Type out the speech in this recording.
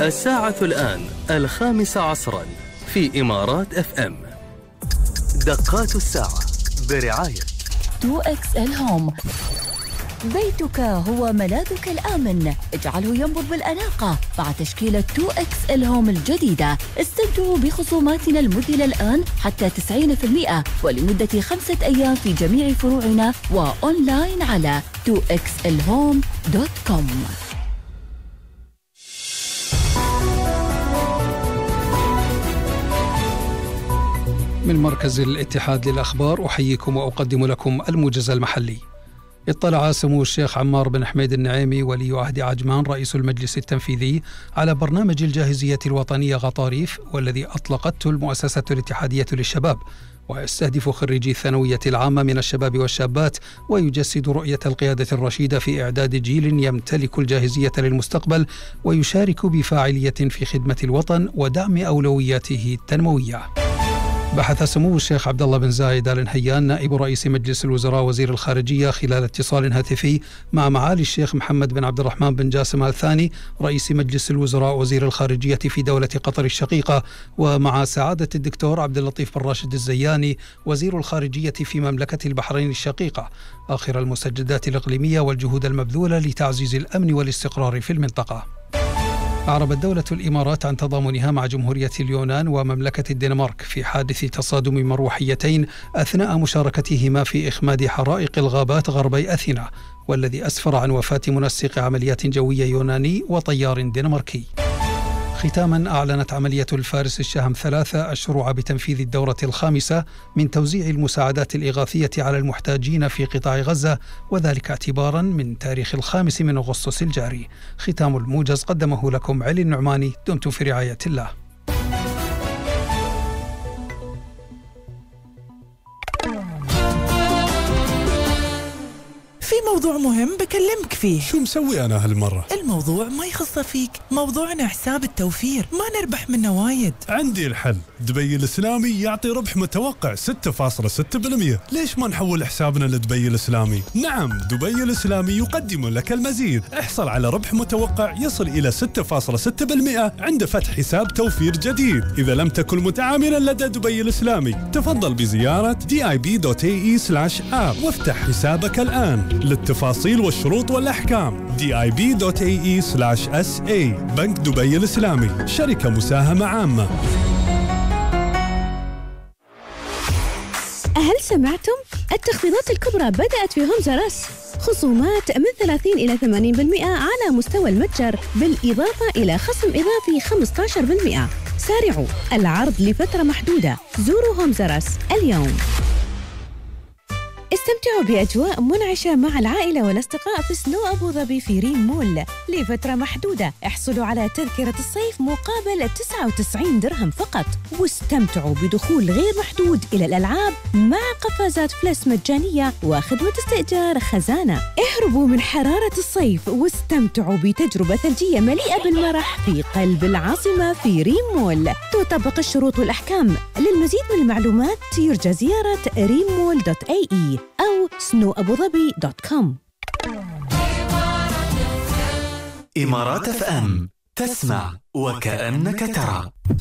الساعة الآن 5:00 في إمارات FM. دقات الساعة برعاية 2XL هوم. بيتك هو ملاذك الآمن، اجعله ينبض بالأناقة مع تشكيلة 2XL هوم الجديدة. استمتعوا بخصوماتنا المذهلة الآن حتى 90% ولمدة 5 أيام في جميع فروعنا وأونلاين على 2xlhome.com. من مركز الاتحاد للأخبار أحييكم وأقدم لكم الموجز المحلي. اطلع سمو الشيخ عمار بن حميد النعيمي ولي عهد عجمان رئيس المجلس التنفيذي على برنامج الجاهزية الوطنية غطاريف، والذي أطلقته المؤسسة الاتحادية للشباب، ويستهدف خريجي الثانوية العامة من الشباب والشابات، ويجسد رؤية القيادة الرشيدة في إعداد جيل يمتلك الجاهزية للمستقبل ويشارك بفاعلية في خدمة الوطن ودعم أولوياته التنموية. بحث سمو الشيخ عبد الله بن زايد آل نهيان نائب رئيس مجلس الوزراء وزير الخارجية خلال اتصال هاتفي مع معالي الشيخ محمد بن عبد الرحمن بن جاسم آل ثاني رئيس مجلس الوزراء وزير الخارجية في دولة قطر الشقيقة، ومع سعادة الدكتور عبد اللطيف بن راشد الزياني وزير الخارجية في مملكة البحرين الشقيقة، آخر المستجدات الإقليمية والجهود المبذولة لتعزيز الأمن والاستقرار في المنطقة. أعربت دولة الإمارات عن تضامنها مع جمهورية اليونان ومملكة الدنمارك في حادث تصادم مروحيتين أثناء مشاركتهما في إخماد حرائق الغابات غربي أثينا، والذي أسفر عن وفاة منسق عمليات جوية يوناني وطيار دنماركي. ختاما، أعلنت عملية الفارس الشهم 3 الشروع بتنفيذ الدورة الخامسة من توزيع المساعدات الإغاثية على المحتاجين في قطاع غزة، وذلك اعتبارا من تاريخ 5 أغسطس الجاري. ختام الموجز قدمه لكم علي النعماني. دمتم في رعاية الله. في موضوع مهم بكلمك فيه. شو مسوي أنا هالمرة؟ الموضوع ما يخص فيك، موضوعنا حساب التوفير، ما نربح منه وايد. عندي الحل. دبي الإسلامي يعطي ربح متوقع 6.6%. ليش ما نحول حسابنا لدبي الإسلامي؟ نعم، دبي الإسلامي يقدم لك المزيد. احصل على ربح متوقع يصل إلى 6.6% عند فتح حساب توفير جديد. إذا لم تكن متعاملا لدى دبي الإسلامي، تفضل بزيارة dib.ae/app وافتح حسابك الآن. للتفاصيل والشروط والأحكام dib.ae/sa. بنك دبي الإسلامي، شركة مساهمة عامة. هل سمعتم؟ التخفيضات الكبرى بدأت في هومز رس. خصومات من 30 إلى 80% على مستوى المتجر، بالإضافة إلى خصم إضافي 15%. سارعوا، العرض لفترة محدودة. زوروا هومز رس اليوم. استمتعوا بأجواء منعشة مع العائلة والأصدقاء في سنو أبو ظبي في ريم مول لفترة محدودة. احصلوا على تذكرة الصيف مقابل 99 درهم فقط، واستمتعوا بدخول غير محدود إلى الألعاب مع قفازات فلس مجانية وخدمة استئجار خزانة. اهربوا من حرارة الصيف واستمتعوا بتجربة ثلجية مليئة بالمرح في قلب العاصمة في ريم مول. تطبق الشروط والأحكام. للمزيد من المعلومات يرجى زيارة rimmall.ae أو snowabudhabi.com. إمارات FM، تسمع وكأنك ترى.